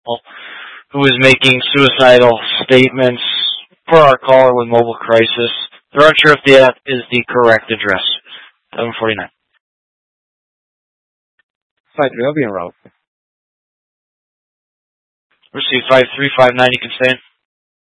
who is making suicidal statements for our caller with mobile crisis. They're unsure if that is the correct address. 749. 53 will be en route. Receive 5359, you can stay in.